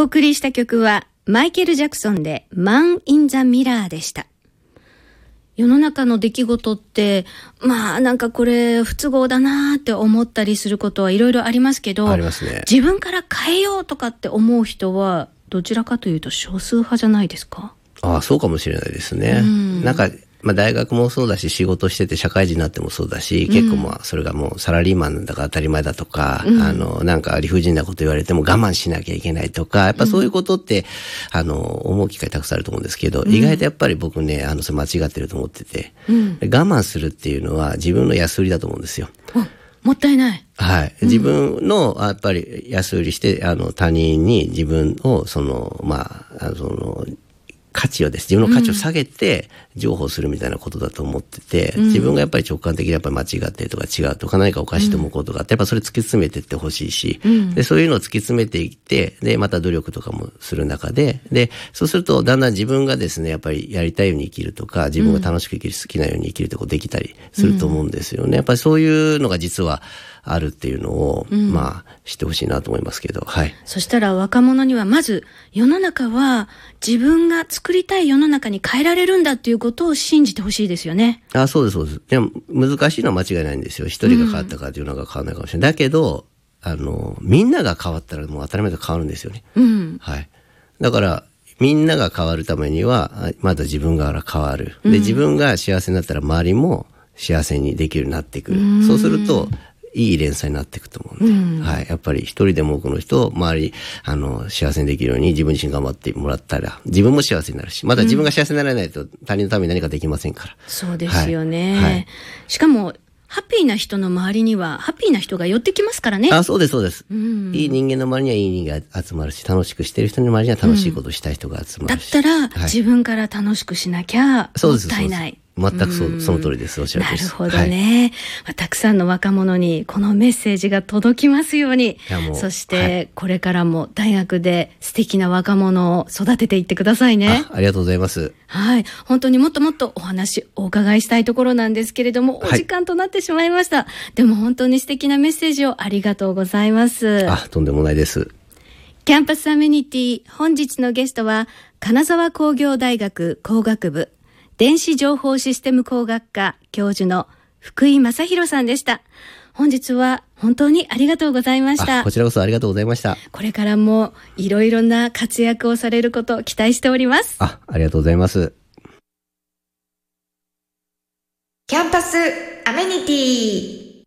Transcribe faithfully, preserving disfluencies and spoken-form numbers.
送りした曲はマイケル・ジャクソンでマン・イン・ザ・ミラーでした。世の中の出来事ってまあなんかこれ不都合だなって思ったりすることはいろいろありますけど、 ありますね。 自分から変えようとかって思う人はどちらかというと少数派じゃないですか？ ああ、そうかもしれないですね。うん、なんかまあ、大学もそうだし仕事してて社会人になってもそうだし、結構まあそれがもうサラリーマンだから当たり前だとか、うん、あのなんか理不尽なこと言われても我慢しなきゃいけないとか、やっぱそういうことって、うん、あの思う機会たくさんあると思うんですけど、うん、意外とやっぱり僕ねあのそれ間違ってると思ってて、うん、我慢するっていうのは自分の安売りだと思うんですよ。 もったいない。 はい。自分の、やっぱり安売りして、あの、他人に自分を、その、まあ、その、価値をです。自分の価値を下げて、譲歩するみたいなことだと思ってて、うん、自分がやっぱり直感的にやっぱり間違ってるとか違うとか何かおかしいと思うことがあって、やっぱそれ突き詰めていってほしいし、うん、で、そういうのを突き詰めていって、で、また努力とかもする中で、で、そうするとだんだん自分がですね、やっぱりやりたいように生きるとか、自分が楽しく生きる、好きなように生きるとかできたりすると思うんですよね。やっぱりそういうのが実は、あるっていうのを、うん、まあ知ってほしいなと思いますけど、はい。 そしたら若者にはまず世の中は自分が作りたい世の中に変えられるんだっていうことを信じてほしいですよね。 あ、そうですそうです。でも難しいのは間違いないんですよ。一人が変わったからというのが変わらないかもしれない。うん、だけどあのみんなが変わったらもう当たり前と変わるんですよね。うん、はい。だからみんなが変わるためにはまだ自分から変わる。で、自分が幸せになったら周りも幸せにできるようになってくる。うん、そうするといい連鎖になっていくと思うんで、うん、はい。やっぱり一人でも多くの人を周り、あの、幸せにできるように自分自身頑張ってもらったら、自分も幸せになるし、まだ自分が幸せにならないと他人のために何かできませんから。 そうですよね。はいはい、しかも、ハッピーな人の周りには、ハッピーな人が寄ってきますからね。 あ、そうです、そうです。うん、いい人間の周りにはいい人間が集まるし、楽しくしてる人の周りには楽しいことをしたい人が集まるし。 うん、だったら、はい、自分から楽しくしなきゃ、もったいない。 全く そ, その通りです。おっしゃるとおりです。 なるほどね、はい、たくさんの若者にこのメッセージが届きますように。そして、はい、これからも大学で素敵な若者を育てていってくださいね。 あ, ありがとうございます。 はい。本当にもっともっとお話お伺いしたいところなんですけれども、お時間となってしまいました。はい、でも本当に素敵なメッセージをありがとうございます。 あ、とんでもないです。 キャンパスアメニティ、本日のゲストは金沢工業大学工学部電子情報システム工学科教授の福井正弘さんでした。本日は本当にありがとうございました。 こちらこそありがとうございました。 これからもいろいろな活躍をされることを期待しております。 あ、ありがとうございます。 キャンパスアメニティ。